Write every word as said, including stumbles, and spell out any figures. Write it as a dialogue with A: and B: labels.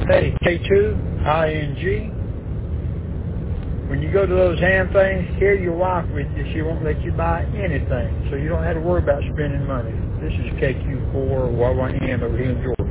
A: Hey, K two, I N G. When you go to those ham things, carry your wife with you. She won't let you buy anything, so you don't have to worry about spending money. This is K Q four Y Y N over here in Georgia.